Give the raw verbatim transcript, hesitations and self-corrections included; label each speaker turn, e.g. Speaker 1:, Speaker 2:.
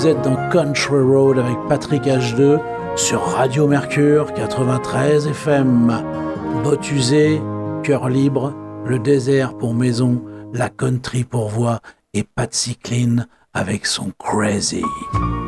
Speaker 1: vous êtes dans Country Road avec Patrick H deux sur Radio Mercure quatre-vingt-treize F M. Bottes usées, cœur libre, le désert pour maison, la country pour voix et Patsy Cline avec son Crazy.